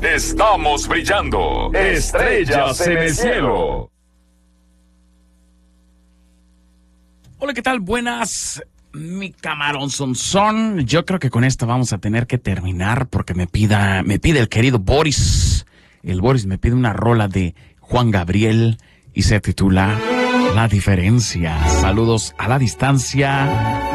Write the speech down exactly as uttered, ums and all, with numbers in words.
Estamos brillando. Estrellas en el cielo. Hola, ¿qué tal? Buenas, mi camarón son son. Yo creo que con esto vamos a tener que terminar porque me pida, me pide el querido Boris. El Boris me pide una rola de Juan Gabriel y se titula La Diferencia. Saludos a la distancia.